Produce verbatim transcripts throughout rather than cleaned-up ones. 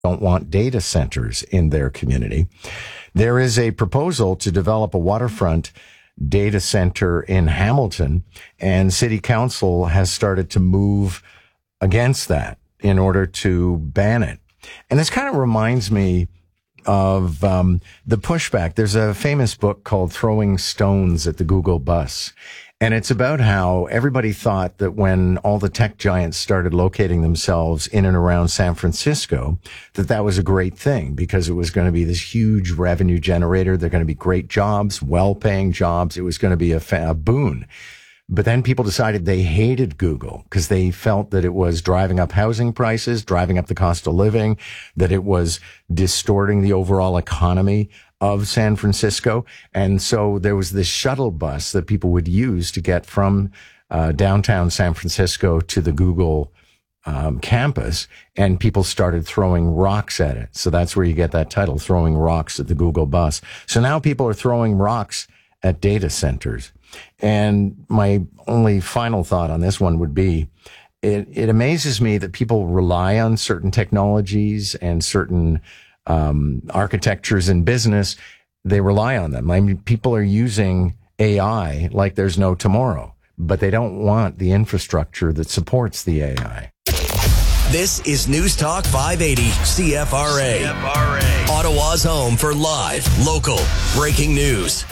don't want data centers in their community. There is a proposal to develop a waterfront data center in Hamilton, and City Council has started to move against that in order to ban it. And this kind of reminds me of um, the pushback. There's a famous book called Throwing Stones at the Google Bus. And it's about how everybody thought that when all the tech giants started locating themselves in and around San Francisco, that that was a great thing because it was going to be this huge revenue generator. They're going to be great jobs, well-paying jobs. It was going to be a, fa- a boon. But then people decided they hated Google because they felt that it was driving up housing prices, driving up the cost of living, that it was distorting the overall economy of San Francisco. And so there was this shuttle bus that people would use to get from uh, downtown San Francisco to the Google um, campus, and people started throwing rocks at it. So that's where you get that title, Throwing Rocks at the Google Bus. So now people are throwing rocks at data centers. And my only final thought on this one would be, it, it amazes me that people rely on certain technologies and certain um, architectures in business. They rely on them. I mean, people are using A I like there's no tomorrow, but they don't want the infrastructure that supports the A I. This is News Talk five eighty C F R A. C F R A. Ottawa's home for live, local, breaking news.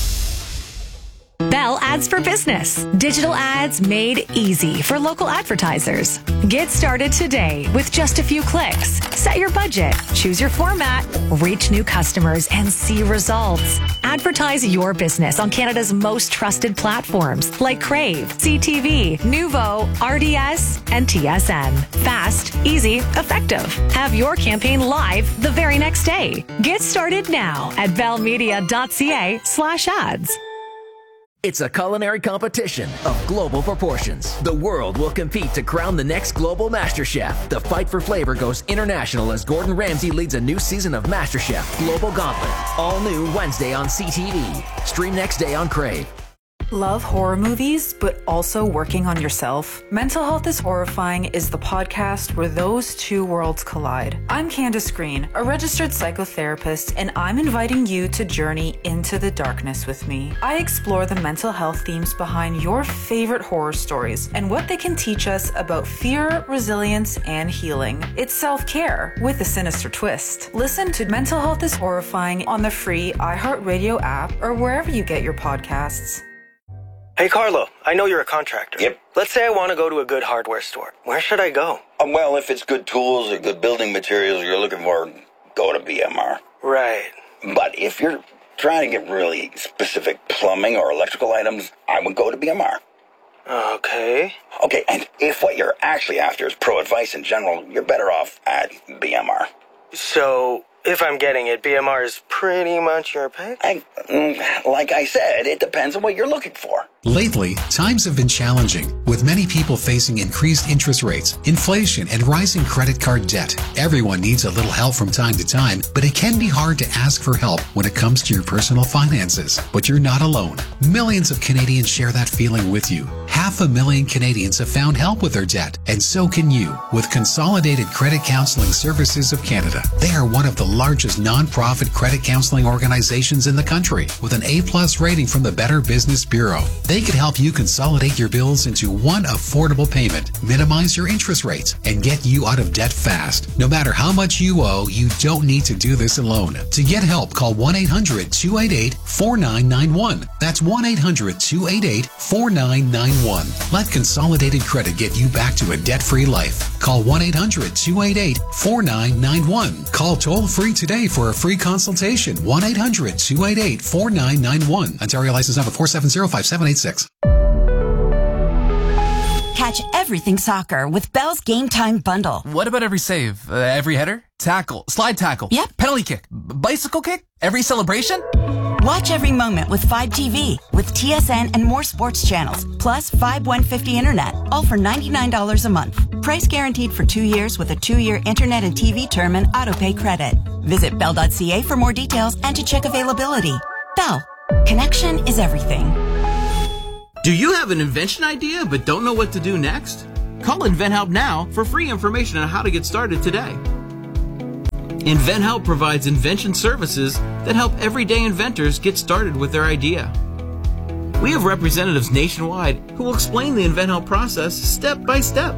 Bell Ads for Business. Digital ads made easy for local advertisers. Get started today with just a few clicks. Set your budget, choose your format, reach new customers, and see results. Advertise your business on Canada's most trusted platforms like Crave, C T V, Nuvo, R D S, and T S N. Fast, easy, effective. Have your campaign live the very next day. Get started now at bellmedia.ca slash ads. It's a culinary competition of global proportions. The world will compete to crown the next global MasterChef. The fight for flavor goes international as Gordon Ramsay leads a new season of MasterChef Global Gauntlet. All new Wednesday on C T V. Stream next day on Crave. Love horror movies, but also working on yourself? Mental Health is Horrifying is the podcast where those two worlds collide. I'm Candace Green, a registered psychotherapist, and I'm inviting you to journey into the darkness with me. I explore the mental health themes behind your favorite horror stories and what they can teach us about fear, resilience, and healing. It's self-care with a sinister twist. Listen to Mental Health is Horrifying on the free iHeartRadio app or wherever you get your podcasts. Hey, Carlo, I know you're a contractor. Yep. Let's say I want to go to a good hardware store. Where should I go? Um, well, if it's good tools or good building materials you're looking for, go to B M R. Right. But if you're trying to get really specific plumbing or electrical items, I would go to B M R. Okay. Okay, and if what you're actually after is pro advice in general, you're better off at B M R. So, if I'm getting it, B M R is pretty much your pick? I, like I said, it depends on what you're looking for. Lately, times have been challenging, with many people facing increased interest rates, inflation, and rising credit card debt. Everyone needs a little help from time to time, but it can be hard to ask for help when it comes to your personal finances. But you're not alone. Millions of Canadians share that feeling with you. Half a million Canadians have found help with their debt, and so can you with Consolidated Credit Counseling Services of Canada. They are one of the largest non-profit credit counseling organizations in the country, with an A-plus rating from the Better Business Bureau. They could help you consolidate your bills into one affordable payment, minimize your interest rates, and get you out of debt fast. No matter how much you owe, you don't need to do this alone. To get help, call one eight hundred two eight eight four nine nine one. That's one eight hundred two eight eight four nine nine one. Let Consolidated Credit get you back to a debt-free life. Call one eight hundred two eight eight four nine nine one. Call toll-free today for a free consultation. one eight hundred two eight eight four nine nine one. Ontario license number four seven zero five seven eight six. Catch everything soccer with Bell's Game Time Bundle. What about every save? Uh, every header? Tackle? Slide tackle? Yep. Penalty kick? B- bicycle kick? Every celebration? Watch every moment with Fibe T V with T S N and more sports channels, plus Fibe one fifty Internet, all for ninety-nine dollars a month. Price guaranteed for two years with a two-year Internet and T V term and autopay credit. Visit bell dot c a for more details and to check availability. Bell. Connection is everything. Do you have an invention idea but don't know what to do next? Call InventHelp now for free information on how to get started today. InventHelp provides invention services that help everyday inventors get started with their idea. We have representatives nationwide who will explain the InventHelp process step by step.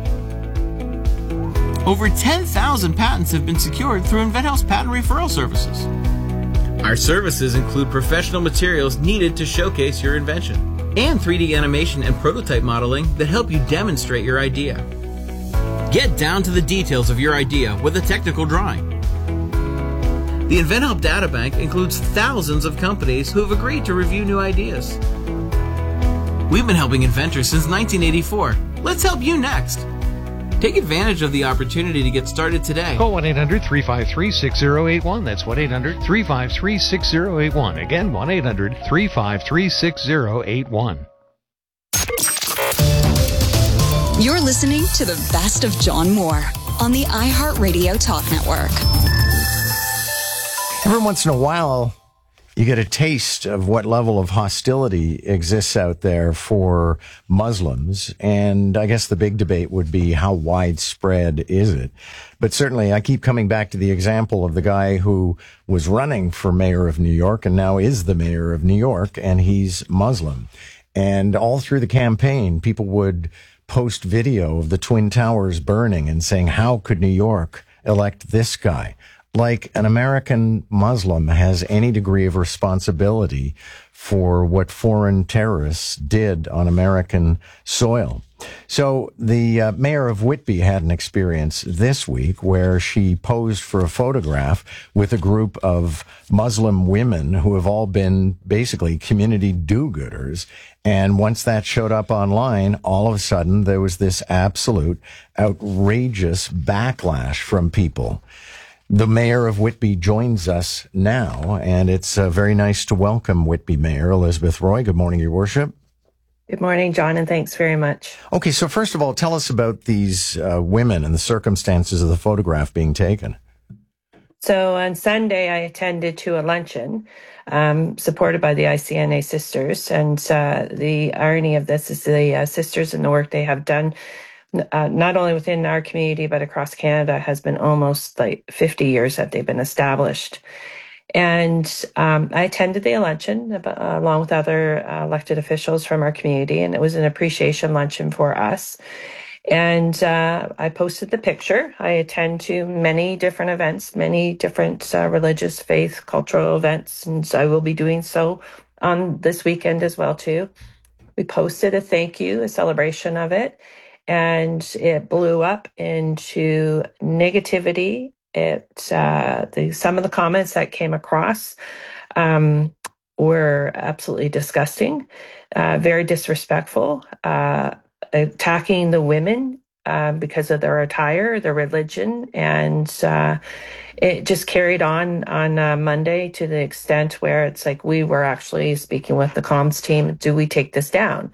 Over ten thousand patents have been secured through InventHelp's patent referral services. Our services include professional materials needed to showcase your invention and three D animation and prototype modeling that help you demonstrate your idea. Get down to the details of your idea with a technical drawing. The InventHelp Databank includes thousands of companies who have agreed to review new ideas. We've been helping inventors since nineteen eighty-four. Let's help you next. Take advantage of the opportunity to get started today. Call one eight hundred three five three six zero eight one. That's one eight hundred three five three six zero eight one. Again, one eight hundred three five three six zero eight one. You're listening to the best of John Moore on the iHeartRadio Talk Network. Every once in a while, you get a taste of what level of hostility exists out there for Muslims. And I guess the big debate would be, how widespread is it? But certainly I keep coming back to the example of the guy who was running for mayor of New York and now is the mayor of New York, and he's Muslim. And all through the campaign, people would post video of the Twin Towers burning and saying, how could New York elect this guy? Like an American Muslim has any degree of responsibility for what foreign terrorists did on American soil. So the uh, mayor of Whitby had an experience this week where she posed for a photograph with a group of Muslim women who have all been basically community do-gooders. And once that showed up online, all of a sudden there was this absolute outrageous backlash from people. The mayor of Whitby joins us now, and it's uh, very nice to welcome Whitby Mayor Elizabeth Roy. Good morning, Your Worship. Good morning, John, and thanks very much. Okay, so first of all, tell us about these uh, women and the circumstances of the photograph being taken. So on Sunday, I attended to a luncheon um, supported by the I C N A sisters, and uh, the irony of this is the uh, sisters and the work they have done Uh, not only within our community, but across Canada, has been almost like fifty years that they've been established. And um, I attended the luncheon uh, along with other uh, elected officials from our community, and it was an appreciation luncheon for us. And uh, I posted the picture. I attend to many different events, many different uh, religious, faith, cultural events, and so I will be doing so on this weekend as well, too. We posted a thank you, a celebration of it. And it blew up into negativity. It uh, the, some of the comments that came across um, were absolutely disgusting, uh, very disrespectful, uh, attacking the women uh, because of their attire, their religion, and uh, it just carried on on uh, Monday to the extent where it's like we were actually speaking with the comms team. Do we take this down?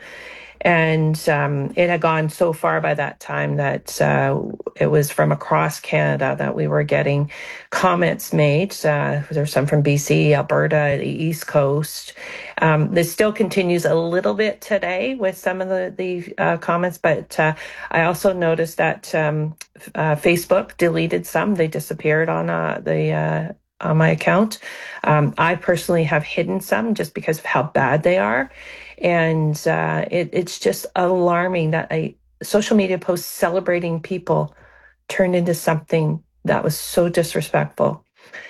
And um, it had gone so far by that time that uh, it was from across Canada that we were getting comments made. Uh, there's some from B C, Alberta, the East Coast. Um, this still continues a little bit today with some of the, the uh, comments, but uh, I also noticed that um, uh, Facebook deleted some. They disappeared on uh, the uh, on my account. Um, I personally have hidden some just because of how bad they are. And uh, it, it's just alarming that a social media post celebrating people turned into something that was so disrespectful.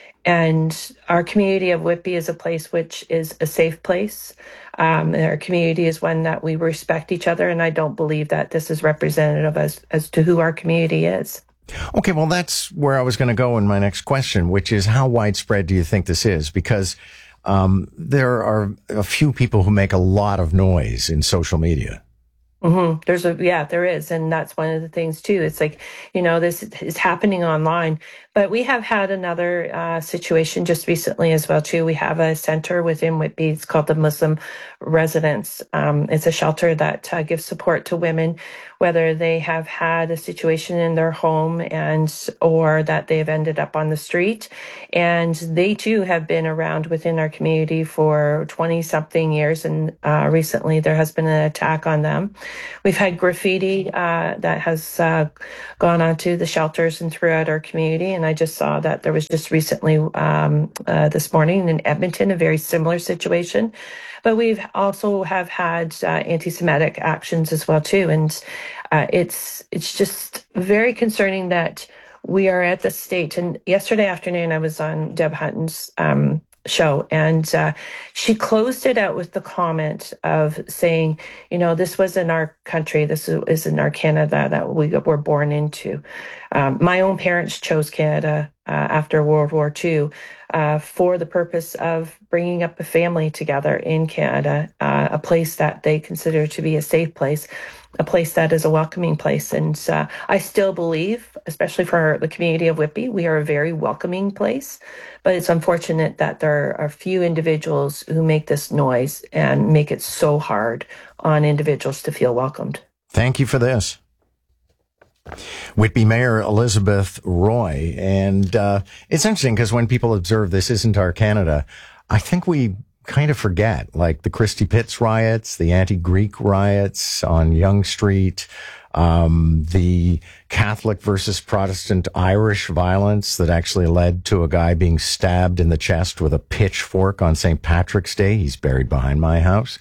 And our community of Whitby is a place which is a safe place. Um, and our community is one that we respect each other. And I don't believe that this is representative as, as to who our community is. Okay, well, that's where I was going to go in my next question, which is how widespread do you think this is? Because Um, there are a few people who make a lot of noise in social media. Mm-hmm. There's a, yeah, there is. And that's one of the things too. It's like, you know, this is happening online, but we have had another uh, situation just recently as well too. We have a center within Whitby. It's called the Muslim Residence. Um, it's a shelter that uh, gives support to women whether they have had a situation in their home and or that they've ended up on the street. And they too have been around within our community for twenty something years. And uh, recently there has been an attack on them. We've had graffiti uh, that has uh, gone onto the shelters and throughout our community. And I just saw that there was just recently um, uh, this morning in Edmonton, a very similar situation. But we've also have had uh, anti-Semitic actions as well too. And uh, it's it's just very concerning that we are at the state. And yesterday afternoon, I was on Deb Hutton's um, show, and uh, she closed it out with the comment of saying, you know, this was in our country, this is in our Canada that we were born into. Um, my own parents chose Canada uh, after World War Two uh, for the purpose of bringing up a family together in Canada, uh, a place that they consider to be a safe place, a place that is a welcoming place. And uh, I still believe, especially for the community of Whitby, we are a very welcoming place. But it's unfortunate that there are a few individuals who make this noise and make it so hard on individuals to feel welcomed. Thank you for this. Whitby Mayor Elizabeth Roy. And uh, it's interesting because when people observe this isn't our Canada, I think we kind of forget, like the Christy Pitts riots, the anti-Greek riots on Yonge Street, um, the Catholic versus Protestant Irish violence that actually led to a guy being stabbed in the chest with a pitchfork on Saint Patrick's Day. He's buried behind my house.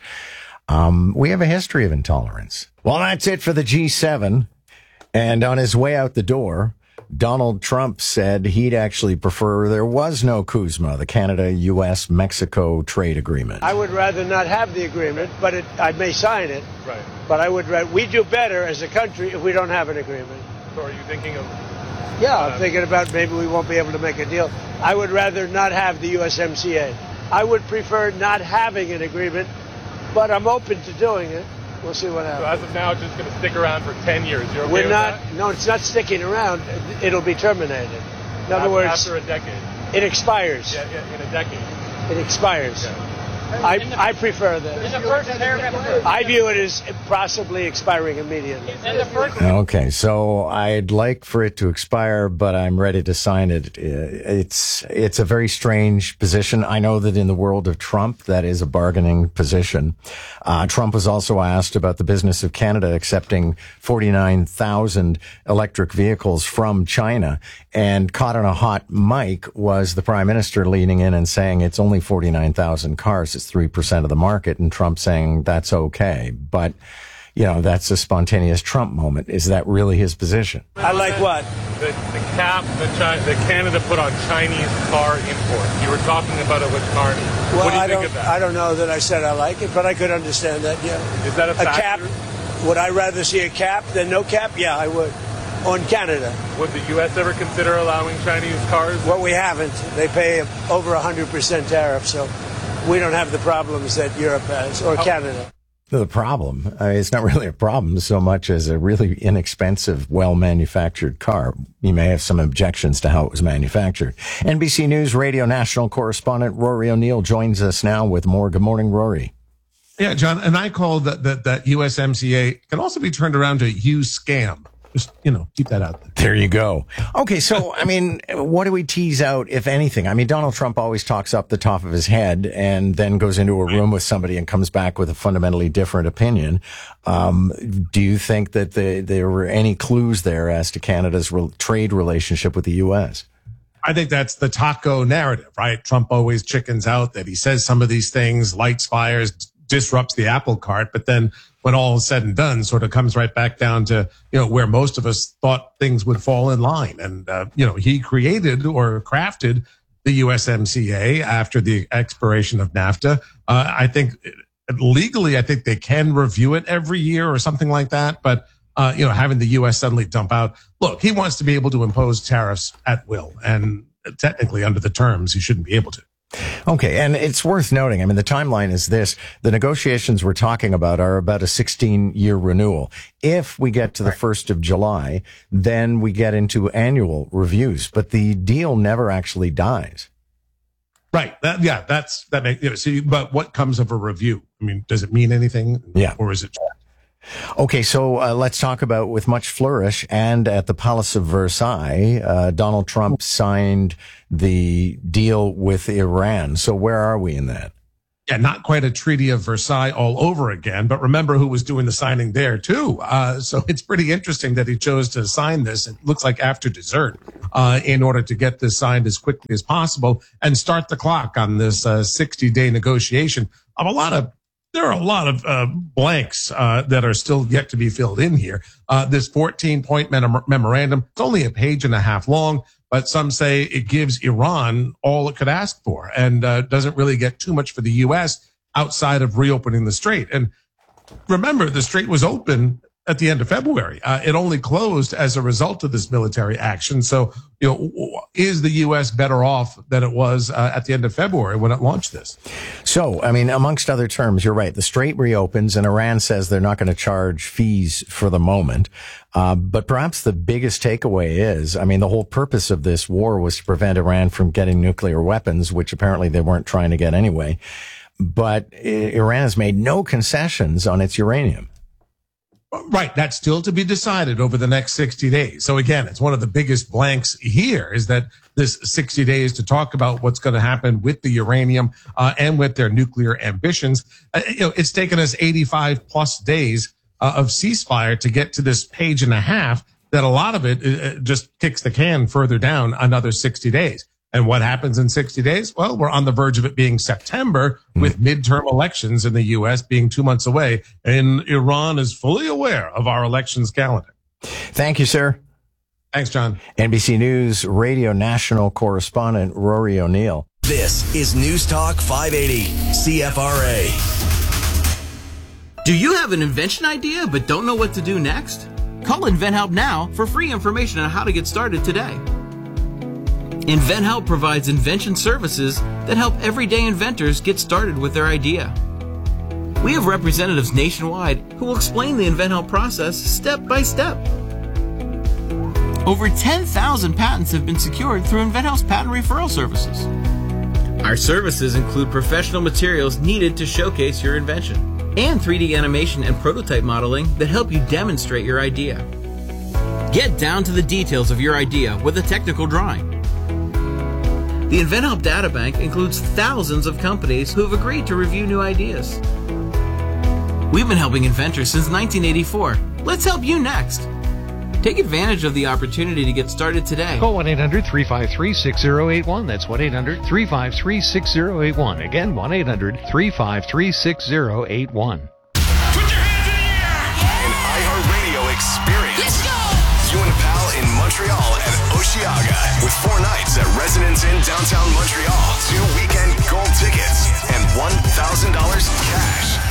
Um, we have a history of intolerance. Well, that's it for the G seven. And on his way out the door, Donald Trump said he'd actually prefer there was no CUSMA, the Canada, U S, Mexico trade agreement. I would rather not have the agreement, but it, I may sign it. Right. But I would rather, we do better as a country if we don't have an agreement. So are you thinking of... Yeah, uh, I'm thinking about maybe we won't be able to make a deal. I would rather not have the U S M C A. I would prefer not having an agreement, but I'm open to doing it. We'll see what happens. So as of now, it's just going to stick around for ten years. You're okay We're with not. That? No, it's not sticking around. It'll be terminated. In other after, words, after a decade. It expires. Yeah, yeah, in a decade. It expires. Yeah. I I prefer that. In the first paragraph, I view it as possibly expiring immediately. In the first Okay, so I'd like for it to expire, but I'm ready to sign it. It's it's a very strange position. I know that in the world of Trump, that is a bargaining position. Uh, Trump was also asked about the business of Canada accepting forty-nine thousand electric vehicles from China, and caught on a hot mic was the prime minister leaning in and saying it's only forty-nine thousand cars. It's three percent of the market, and Trump saying that's okay. But, you know, that's a spontaneous Trump moment. Is that really his position? I like what? The, the cap that, China, that Canada put on Chinese car imports. You were talking about it with Carney. Well, what do you I think don't, of that? I don't know that I said I like it, but I could understand that, yeah. Is that a, a cap? Would I rather see a cap than no cap? Yeah, I would. On Canada. Would the U S ever consider allowing Chinese cars? Well, we haven't. They pay over one hundred percent tariff, so we don't have the problems that Europe has, or Canada. The problem, I mean, it's not really a problem so much as a really inexpensive, well-manufactured car. You may have some objections to how it was manufactured. N B C News Radio national correspondent Rory O'Neill joins us now with more. Good morning, Rory. Yeah, John, and I call that, that, that U S M C A can also be turned around to U scam. Just, you know, keep that out there. There you go. Okay, so, I mean, what do we tease out, if anything? I mean, Donald Trump always talks up the top of his head and then goes into a room with somebody and comes back with a fundamentally different opinion. Um, do you think that the, there were any clues there as to Canada's re- trade relationship with the U S? I think that's the taco narrative, right? Trump always chickens out that he says some of these things, lights fires, disrupts the apple cart, but then when all is said and done, sort of comes right back down to, you know, where most of us thought things would fall in line. And, uh, you know, he created or crafted the U S M C A after the expiration of NAFTA. Uh, I think legally, I think they can review it every year or something like that. But, uh, you know, having the U S suddenly dump out, look, he wants to be able to impose tariffs at will. And technically under the terms, he shouldn't be able to. Okay, and it's worth noting, I mean, the timeline is this. The negotiations we're talking about are about a sixteen-year renewal. If we get to the first of July, then we get into annual reviews, but the deal never actually dies. Right. That, yeah, that's, that makes, you know, see, but what comes of a review? I mean, does it mean anything? Yeah. Or is it? Okay, so uh, let's talk about with much flourish and at the Palace of Versailles, uh, Donald Trump signed the deal with Iran. So where are we in that? Yeah, not quite a Treaty of Versailles all over again, but remember who was doing the signing there too. Uh, so it's pretty interesting that he chose to sign this. It looks like after dessert, uh, in order to get this signed as quickly as possible and start the clock on this uh, sixty day negotiation of a lot of There are a lot of uh, blanks uh, that are still yet to be filled in here. Uh, this fourteen point mem- memorandum, it's only a page and a half long, but some say it gives Iran all it could ask for and uh, doesn't really get too much for the U S outside of reopening the strait. And remember, the strait was open at the end of February. Uh, it only closed as a result of this military action. So, you know, is the U S better off than it was uh, at the end of February when it launched this? So, I mean, amongst other terms, you're right. The strait reopens and Iran says they're not going to charge fees for the moment. Uh, but perhaps the biggest takeaway is, I mean, the whole purpose of this war was to prevent Iran from getting nuclear weapons, which apparently they weren't trying to get anyway. But Iran has made no concessions on its uranium. Right. That's still to be decided over the next sixty days. So again, it's one of the biggest blanks here is that this sixty days to talk about what's going to happen with the uranium uh, and with their nuclear ambitions. Uh, you know, it's taken us eighty-five plus days uh, of ceasefire to get to this page and a half that a lot of it uh, just kicks the can further down another sixty days. And what happens in sixty days? Well, we're on the verge of it being September with midterm elections in the U S being two months away. And Iran is fully aware of our elections calendar. Thank you, sir. Thanks, John. N B C News Radio National Correspondent Rory O'Neill. This is News Talk five eighty C F R A. Do you have an invention idea but don't know what to do next? Call InventHelp now for free information on how to get started today. InventHelp provides invention services that help everyday inventors get started with their idea. We have representatives nationwide who will explain the InventHelp process step by step. Over ten thousand patents have been secured through InventHelp's patent referral services. Our services include professional materials needed to showcase your invention and three D animation and prototype modeling that help you demonstrate your idea. Get down to the details of your idea with a technical drawing. The InventHelp Databank includes thousands of companies who have agreed to review new ideas. We've been helping inventors since nineteen eighty-four. Let's help you next. Take advantage of the opportunity to get started today. Call one eight hundred three five three six zero eight one. That's one eight hundred three five three six zero eight one. Again, one eight hundred three five three six zero eight one. Put your hands in the air! An iHeartRadio experience. Let's go! You and a pal in Montreal and Osheaga with four nights at Residence Inn downtown Montreal, two weekend gold tickets, and one thousand dollars cash.